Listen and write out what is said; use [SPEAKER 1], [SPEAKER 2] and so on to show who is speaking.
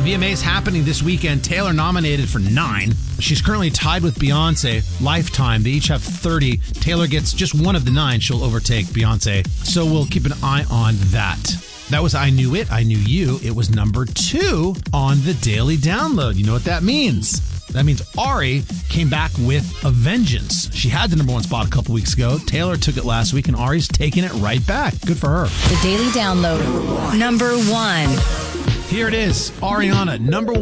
[SPEAKER 1] VMAs happening this weekend. Taylor nominated for 9. She's currently tied with Beyonce. Lifetime. They each have 30. Taylor gets just one of the 9. She'll overtake Beyonce. So we'll keep an eye on that. That was I Knew It, I Knew You. It was number 2 on the Daily Download. You know what that means? That means Ari came back with a vengeance. She had the number 1 spot a couple weeks ago. Taylor took it last week, and Ari's taking it right back. Good for her.
[SPEAKER 2] The Daily Download. Number 1.
[SPEAKER 1] Here it is. Ariana, number 1.